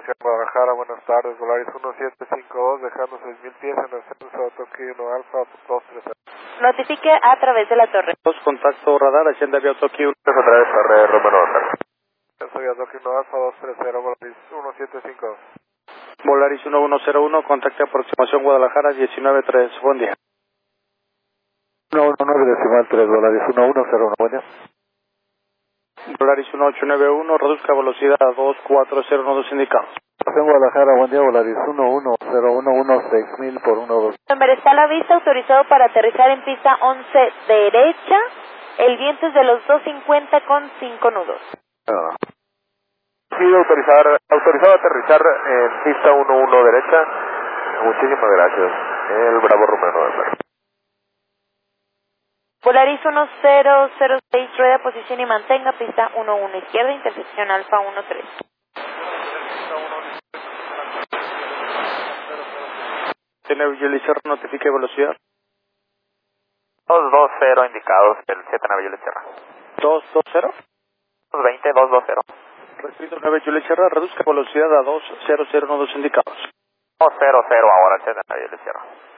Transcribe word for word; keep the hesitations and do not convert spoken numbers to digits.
Hacia Guadalajara, buenas tardes, Volaris uno siete cinco dos, dejando seis mil pies en ascenso a Tokio uno Alfa dos tres cero. Notifique a través de la torre. Dos, contacto radar, Hacienda Vía Tokio. Otra vez, torre Romano Alfa. Ascenso Vía Tokio uno Alfa dos tres cero, Volaris uno siete cinco dos. Volaris uno uno cero uno, contacto aproximación Guadalajara diecinueve tres, buen día. uno uno nueve decimal tres, Volaris uno uno cero uno, buen día. Volaris uno ocho nueve uno, reduzca velocidad a dos cuatro cero uno dos indicados. En Guadalajara, buen día, Volaris uno uno cero uno uno seis mil por uno dos. Nombre está a la vista, autorizado para aterrizar en pista once derecha. El viento es de los dos cincuenta con cinco nudos. Ah. Sí, autorizar, autorizado a aterrizar en pista uno uno derecha. Muchísimas gracias. El Bravo Romano Alfa. Volaris uno cero cero seis, rueda, posición y mantenga, pista uno uno izquierda, intersección Alfa uno tres. Tiene Villelicerra, notifique velocidad. dos dos cero indicados, el siete nueve Villelicerra. dos dos cero. dos veinte, dos dos cero. Restrito nueve Villelicerra, reduzca velocidad a dos cero cero uno dos indicados. dos cero cero ahora, el siete nueve Villelicerra.